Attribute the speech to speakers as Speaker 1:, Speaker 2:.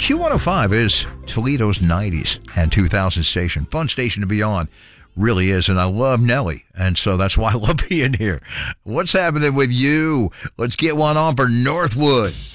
Speaker 1: Q105 is Toledo's 90s and 2000 station. Fun station to be on. Really is. And I love Nelly. And so that's why I love being here. What's happening with you? Let's get one on for Northwood.